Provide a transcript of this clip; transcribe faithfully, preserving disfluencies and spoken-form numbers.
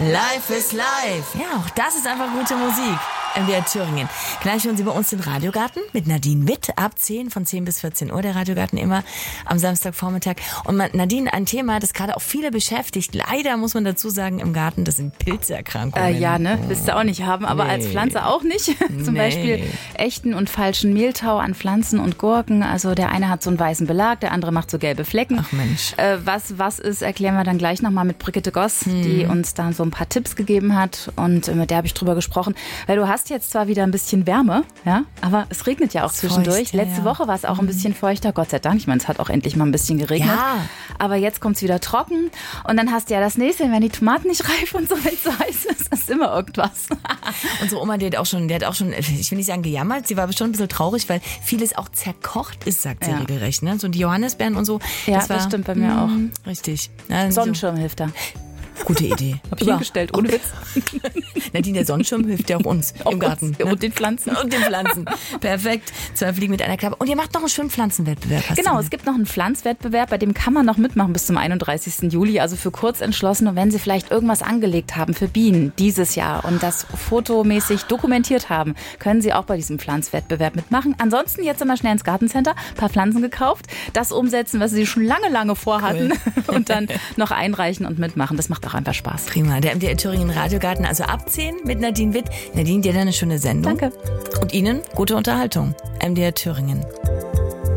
Life is life. Ja, auch das ist einfach gute Musik. M D R Thüringen. Gleich hören Sie bei uns den Radiogarten mit Nadine Witt ab zehn, von zehn bis vierzehn Uhr. Der Radiogarten immer am Samstagvormittag. Und Nadine, ein Thema, das gerade auch viele beschäftigt. Leider muss man dazu sagen, im Garten, das sind Pilzerkrankungen. Äh, ja, ne? Willst du auch nicht haben, aber nee. Als Pflanze auch nicht. Zum nee. Beispiel echten und falschen Mehltau an Pflanzen und Gurken. Also der eine hat so einen weißen Belag, der andere macht so gelbe Flecken. Ach Mensch. Äh, was was ist, erklären wir dann gleich nochmal mit Brigitte Goss, hm. die uns dann so ein paar Tipps gegeben hat. Und mit der habe ich drüber gesprochen. Weil du hast jetzt zwar wieder ein bisschen Wärme, ja, aber es regnet ja auch zwischendurch. Feucht, Letzte ja. Woche war es auch ein bisschen feuchter, Gott sei Dank. Ich meine, es hat auch endlich mal ein bisschen geregnet. Ja. Aber jetzt kommt es wieder trocken und dann hast du ja das nächste, wenn die Tomaten nicht reif und so, wenn es so heiß ist, ist immer irgendwas. Unsere Oma, die hat auch schon, die hat auch schon, ich will nicht sagen gejammert, sie war bestimmt ein bisschen traurig, weil vieles auch zerkocht ist, sagt sie ja. regelrecht. Ne? So die Johannisbeeren und so. Ja, das, war, das stimmt bei mir mh, auch. Richtig. Ja, Sonnenschirm so. Hilft da. Gute Idee. Hab ich hingestellt, ohne Witz. Nadine, der Sonnenschirm hilft ja auch uns auch im Garten. Uns. Ne? Und den Pflanzen. Und den Pflanzen. Perfekt. Zwei Fliegen mit einer Klappe. Und ihr macht noch einen schönen Pflanzenwettbewerb. Genau, es gibt noch einen Pflanzwettbewerb, bei dem kann man noch mitmachen bis zum einunddreißigsten Juli. Also für Kurzentschlossene. Und wenn Sie vielleicht irgendwas angelegt haben für Bienen dieses Jahr und das fotomäßig dokumentiert haben, können Sie auch bei diesem Pflanzwettbewerb mitmachen. Ansonsten jetzt immer schnell ins Gartencenter, ein paar Pflanzen gekauft, das umsetzen, was Sie schon lange, lange vorhatten cool. und dann noch einreichen und mitmachen. Das macht auch einfach Spaß. Prima. Der M D R Thüringen Radiogarten, also ab zehn mit Nadine Witt. Nadine, dir eine schöne Sendung. Danke. Und Ihnen gute Unterhaltung. M D R Thüringen.